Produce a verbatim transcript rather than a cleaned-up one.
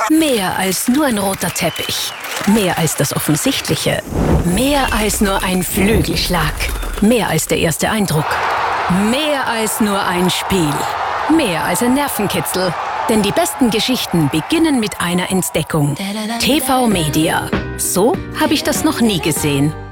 Mehr als nur ein roter Teppich. Mehr als das Offensichtliche. Mehr als nur ein Flügelschlag. Mehr als der erste Eindruck. Mehr als nur ein Spiel. Mehr als ein Nervenkitzel. Denn die besten Geschichten beginnen mit einer Entdeckung. T V Media. So habe ich das noch nie gesehen.